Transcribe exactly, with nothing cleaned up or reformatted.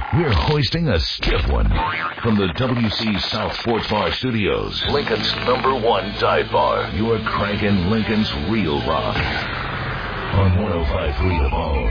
We're hoisting a stiff one from the W C South Sports Bar Studios. Lincoln's number one dive bar. You're cranking Lincoln's real rock on one oh five point three The Bone.